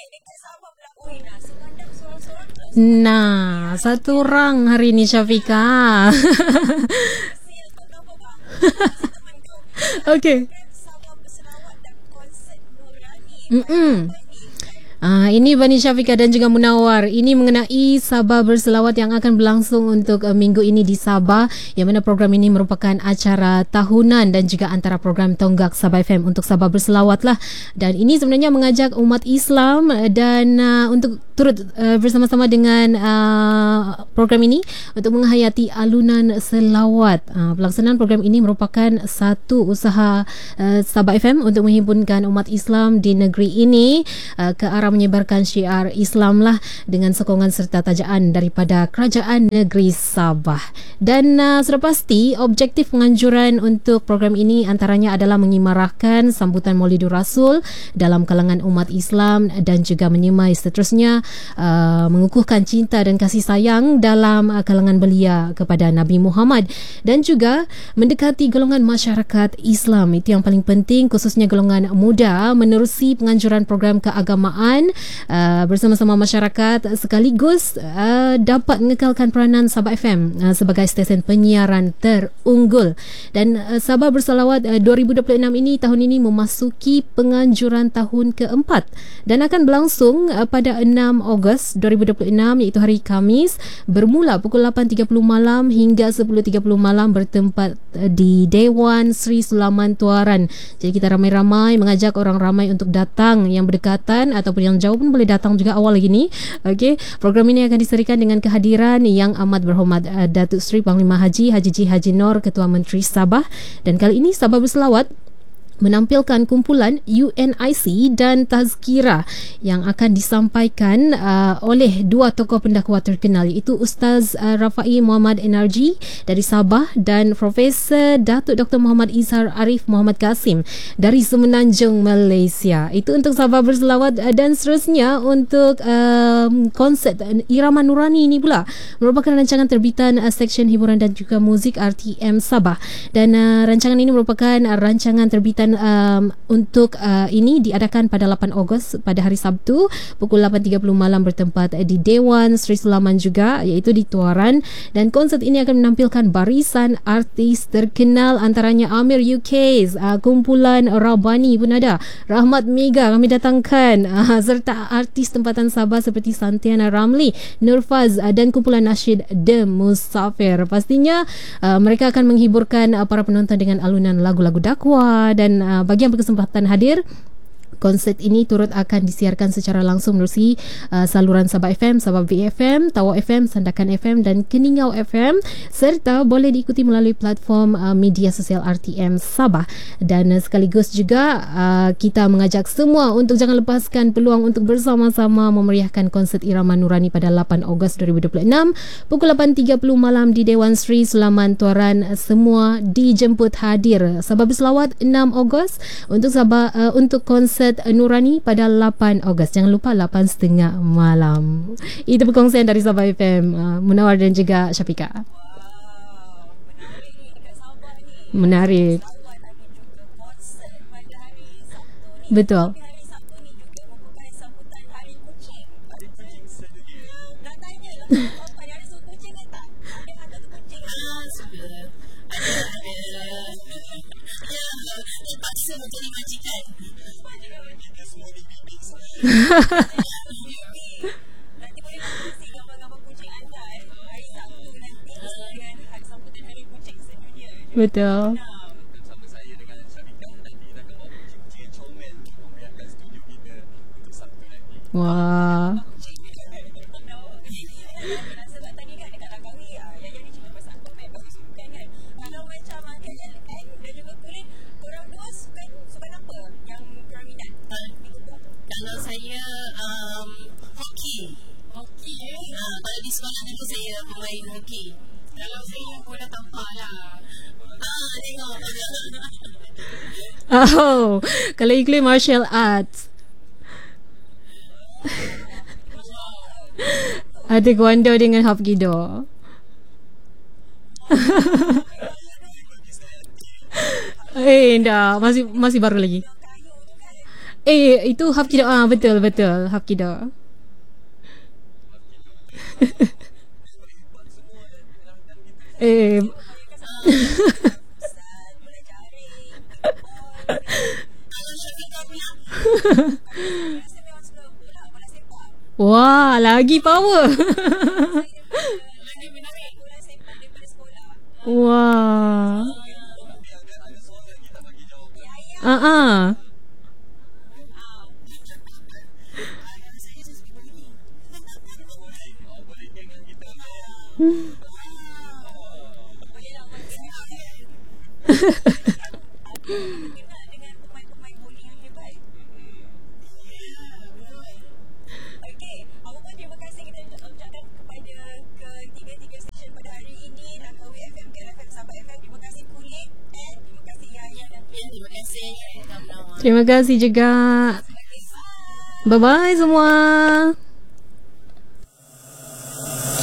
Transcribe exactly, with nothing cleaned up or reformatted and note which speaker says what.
Speaker 1: Nah, satu orang hari ni Syafiqah. Okay. Mm-mm. Ah, ini Bani Syafiqah dan juga Munawar. Ini mengenai Sabah Berselawat yang akan berlangsung untuk uh, minggu ini di Sabah, yang mana program ini merupakan acara tahunan dan juga antara program tonggak Sabah F M untuk Sabah Berselawat lah. Dan ini sebenarnya mengajak umat Islam dan uh, untuk turut uh, bersama-sama dengan uh, program ini untuk menghayati alunan selawat. Uh, pelaksanaan program ini merupakan satu usaha uh, Sabah F M untuk menghimpunkan umat Islam di negeri ini uh, ke arah menyebarkan syiar Islam lah dengan sokongan serta tajaan daripada Kerajaan Negeri Sabah. Dan uh, sudah pasti objektif penganjuran untuk program ini antaranya adalah mengimarahkan sambutan Maulidur Rasul dalam kalangan umat Islam dan juga menyemai seterusnya uh, mengukuhkan cinta dan kasih sayang dalam uh, kalangan belia kepada Nabi Muhammad dan juga mendekati golongan masyarakat Islam. Itu yang paling penting, khususnya golongan muda, menerusi penganjuran program keagamaan Uh, bersama-sama masyarakat sekaligus uh, dapat mengekalkan peranan Sabah F M uh, sebagai stesen penyiaran terunggul. Dan uh, Sabah Berselawat uh, dua ribu dua puluh enam ini tahun ini memasuki penganjuran tahun keempat dan akan berlangsung uh, pada enam Ogos dua ribu dua puluh enam, iaitu hari Khamis, bermula pukul lapan tiga puluh malam hingga sepuluh tiga puluh malam bertempat uh, di Dewan Sri Sulaman Tuaran. Jadi kita ramai-ramai mengajak orang ramai untuk datang, yang berdekatan ataupun yang jauh pun boleh datang juga awal lagi ni. Okey, program ini akan diserikan dengan kehadiran yang amat berhormat uh, Datuk Seri Panglima Haji Haji G Haji Nor, Ketua Menteri Sabah. Dan kali ini Sabah Berselawat menampilkan kumpulan U N I C dan tazkirah yang akan disampaikan uh, oleh dua tokoh pendakwa terkenal, iaitu Ustaz uh, Rafai Muhammad Energy dari Sabah dan Profesor Datuk Doktor Muhammad Izhar Arif Muhammad Kasim dari Semenanjung, Malaysia. Itu untuk Sabah Berselawat. Uh, dan seterusnya untuk uh, konsert uh, Irama Nurani ini pula merupakan rancangan terbitan uh, Seksyen Hiburan dan juga Muzik R T M Sabah. Dan uh, rancangan ini merupakan uh, rancangan terbitan Um, untuk uh, ini diadakan pada lapan Ogos pada hari Sabtu pukul lapan tiga puluh malam bertempat di Dewan Sri Sulaman juga, iaitu di Tuaran. Dan konsert ini akan menampilkan barisan artis terkenal, antaranya Amir U K, uh, kumpulan Rabani pun ada, Rahmat Mega kami datangkan, uh, serta artis tempatan Sabah seperti Santiana Ramli, Nurfaz uh, dan kumpulan nasyid The Musafir. Pastinya uh, mereka akan menghiburkan uh, para penonton dengan alunan lagu-lagu dakwah. Dan Uh, bagi yang berkesempatan hadir, konsert ini turut akan disiarkan secara langsung melalui uh, saluran Sabah F M, Sabah V F M, Tawa F M, Sandakan F M dan Keningau F M, serta boleh diikuti melalui platform uh, media sosial R T M Sabah. Dan uh, sekaligus juga uh, kita mengajak semua untuk jangan lepaskan peluang untuk bersama-sama memeriahkan konsert Irama Nurani pada lapan Ogos dua ribu dua puluh enam pukul lapan tiga puluh malam di Dewan Sri Sulaman Tuaran. Semua dijemput hadir. Sabah Berselawat enam Ogos, untuk Sabah uh, untuk konsert Nurani pada lapan Ogos. Jangan lupa lapan tiga puluh malam. Itu perkongsian dari Sabah F M, uh, Munawar dan juga Syafiqah. Menarik. Betul. Betul. Wah.
Speaker 2: Kalau saya um, hoki, hoki. Uh, kalau di sekolah dulu saya pemain hoki. Kalau saya bola tampar lah. Ah, tengok.
Speaker 1: Oh, kalau iklim martial arts. Ada taekwondo dengan hapkido. Eh, dah masih masih baru lagi. Eh, itu Hafkido. Ah, betul, betul. Hafkido. eh. Wah, lagi power. Wah. Ah ah.
Speaker 2: Terima kasih Kak Munawar.
Speaker 1: Terima kasih juga. Bye-bye semua.